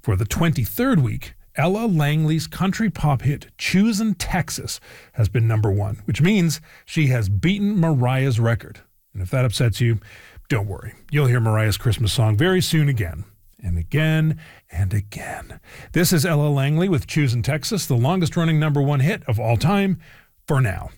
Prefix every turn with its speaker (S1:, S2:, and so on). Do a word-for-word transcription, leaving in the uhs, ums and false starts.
S1: For the twenty-third week, Ella Langley's country pop hit Choosin' Texas has been number one, which means she has beaten Mariah's record. And if that upsets you, don't worry. You'll hear Mariah's Christmas song very soon again, and again, and again. This is Ella Langley with Choosin' Texas, the longest-running number one hit of all time, for now.